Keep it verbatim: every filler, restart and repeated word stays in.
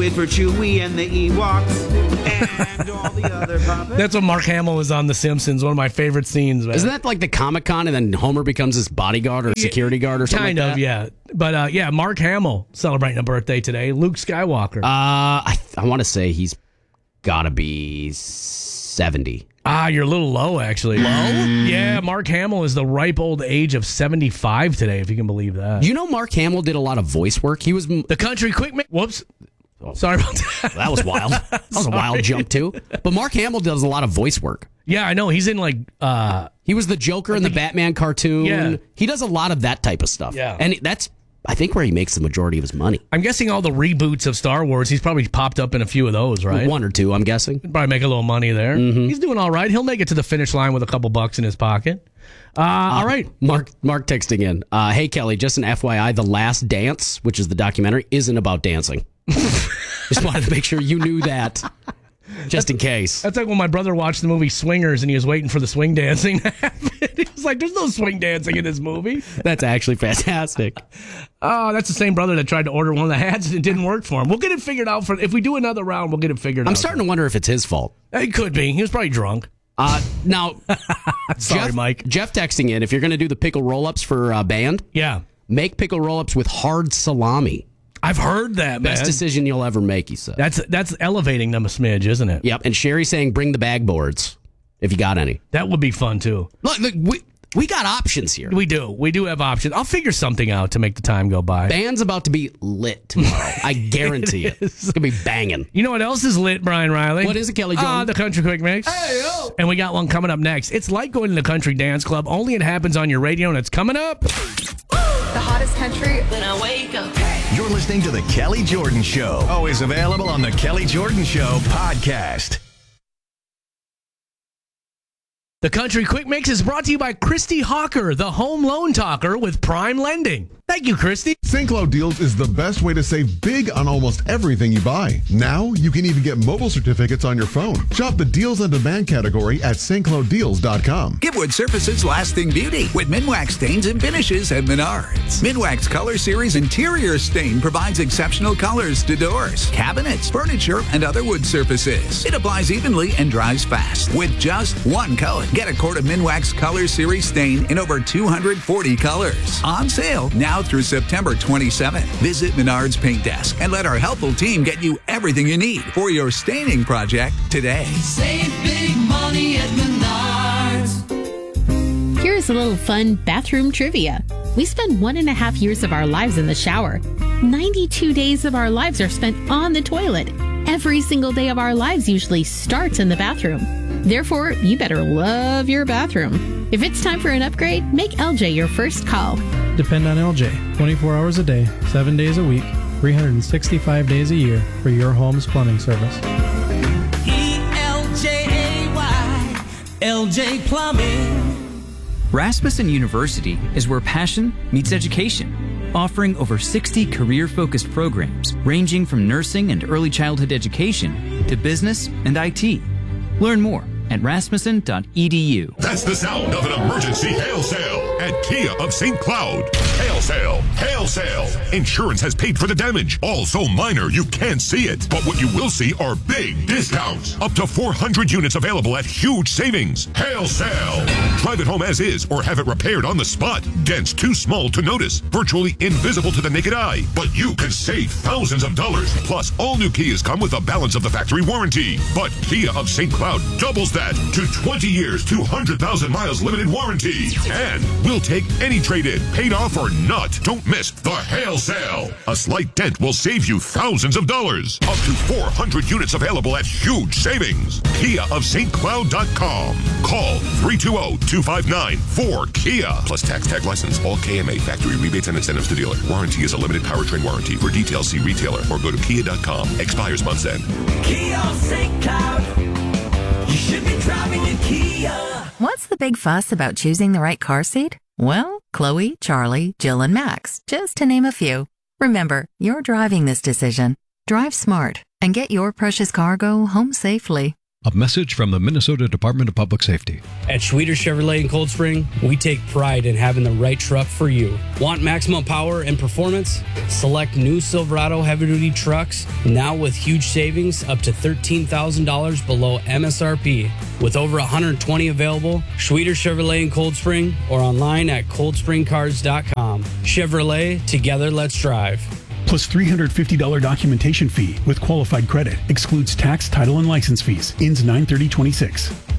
played for Chewie and the Ewoks and all the other puppets. That's what Mark Hamill was on The Simpsons. One of my favorite scenes, man. Isn't that like the Comic-Con and then Homer becomes his bodyguard or security guard or something kind like of, that? yeah. But uh, yeah, Mark Hamill celebrating a birthday today. Luke Skywalker. Uh, I, I want to say he's got to be seventy. Ah, you're a little low, actually. Low? Yeah, Mark Hamill is the ripe old age of seventy-five today, if you can believe that. You know Mark Hamill did a lot of voice work? He was... The Country Quick... Ma- Whoops. Oh. Sorry about that. That was wild. That was a wild jump, too. But Mark Hamill does a lot of voice work. Yeah, I know. He's in, like... Uh, he was the Joker in the Batman cartoon. Yeah. He does a lot of that type of stuff. Yeah. And that's, I think, where he makes the majority of his money. I'm guessing all the reboots of Star Wars, he's probably popped up in a few of those, right? One or two, I'm guessing. Probably make a little money there. Mm-hmm. He's doing all right. He'll make it to the finish line with a couple bucks in his pocket. Uh, uh, all right. Mark Mark texting in. Uh, hey, Kelly, just an F Y I, The Last Dance, which is the documentary, isn't about dancing. Just wanted to make sure you knew that, just in case. That's like when my brother watched the movie Swingers and he was waiting for the swing dancing to happen. He was like, there's no swing dancing in this movie. That's actually fantastic. Oh, that's the same brother that tried to order one of the hats and it didn't work for him. We'll get it figured out. For If we do another round, we'll get it figured I'm out. I'm starting to wonder if it's his fault. It could be. He was probably drunk. Uh, now, Sorry, Jeff, Mike. Jeff texting in, if you're going to do the pickle roll-ups for uh, band, Yeah. make pickle roll-ups with hard salami. I've heard that, man. Best decision you'll ever make, he said. That's that's elevating them a smidge, isn't it? Yep, and Sherry saying bring the bag boards, if you got any. That would be fun, too. Look, look we, we got options here. We do. We do have options. I'll figure something out to make the time go by. Band's about to be lit tomorrow. I guarantee it. It's going to be banging. You know what else is lit, Brian Riley? What is it, Kelly Ah, Jordan? uh, the Country Quick Mix. Hey, yo. And we got one coming up next. It's like going to the Country Dance Club, only it happens on your radio, and it's coming up. The hottest country. When I wake up. You're listening to The Kelly Jordan Show. Always available on The Kelly Jordan Show podcast. The Country Quick Mix is brought to you by Christy Hawker, the home loan talker with Prime Lending. Thank you, Christy. Saint Cloud Deals is the best way to save big on almost everything you buy. Now, you can even get mobile certificates on your phone. Shop the Deals on Demand category at st cloud deals dot com. Give wood surfaces lasting beauty with Minwax stains and finishes at Menards. Minwax Color Series Interior Stain provides exceptional colors to doors, cabinets, furniture, and other wood surfaces. It applies evenly and dries fast with just one coat. Get a quart of Minwax Color Series Stain in over two hundred forty colors. On sale now through September twenty-seventh. Visit Menards Paint Desk and let our helpful team get you everything you need for your staining project today. Save big money at Menards. Here's a little fun bathroom trivia. We spend one and a half years of our lives in the shower. ninety-two days of our lives are spent on the toilet. Every single day of our lives usually starts in the bathroom. Therefore, you better love your bathroom. If it's time for an upgrade, make L J your first call. Depend on L J. twenty-four hours a day, seven days a week, three hundred sixty-five days a year for your home's plumbing service. E L J A Y, L J Plumbing. Rasmussen University is where passion meets education, offering over sixty career-focused programs ranging from nursing and early childhood education to business and I T. Learn more at rasmussen dot e d u. That's the sound of an emergency hail sale at Kia of Saint Cloud. Hail sale, hail sale. Insurance has paid for the damage, all so minor you can't see it. But what you will see are big discounts. Up to four hundred units available at huge savings. Hail sale. Drive it home as is or have it repaired on the spot. Dents too small to notice, virtually invisible to the naked eye. But you can save thousands of dollars. Plus, all new Kias come with a balance of the factory warranty. But Kia of Saint Cloud doubles that to twenty years, two hundred thousand miles limited warranty. And we'll take any trade-in, paid off or not. Don't miss the hail sale. A slight dent will save you thousands of dollars. Up to four hundred units available at huge savings. Kia of Saint Cloud dot com. Call three two zero, two five nine, four Kia. Plus tax tag license. All K M A factory rebates and incentives to dealer. Warranty is a limited powertrain warranty. For details, see retailer or go to kia dot com. Expires month's end. Kia of Saint Cloud. You should be driving a Kia. What's the big fuss about choosing the right car seat? Well, Chloe, Charlie, Jill, and Max, just to name a few. Remember, you're driving this decision. Drive smart and get your precious cargo home safely. A message from the Minnesota Department of Public Safety. At Schweeder Chevrolet in Cold Spring, we take pride in having the right truck for you. Want maximum power and performance? Select new Silverado heavy-duty trucks now with huge savings up to thirteen thousand dollars below M S R P. With over one hundred twenty available, Schweeder Chevrolet in Cold Spring or online at cold spring cars dot com. Chevrolet, together let's drive. Plus three hundred fifty dollars documentation fee with qualified credit. Excludes tax, title, and license fees. Ends nine thirty twenty-six.